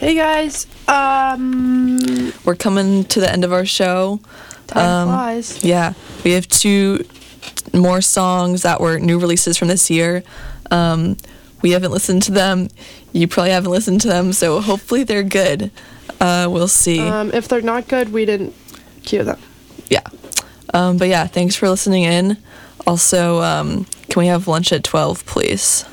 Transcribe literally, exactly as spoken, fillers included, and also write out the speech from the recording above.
Hey guys, um, We're coming to the end of our show. time flies. Yeah, we have two more songs that were new releases from this year. Um, we haven't listened to them. You probably haven't listened to them, so hopefully they're good. Uh, we'll see. Um, if they're not good, we didn't cue them. Yeah. Um, but yeah, thanks for listening in. Also, um, can we have lunch at twelve, please?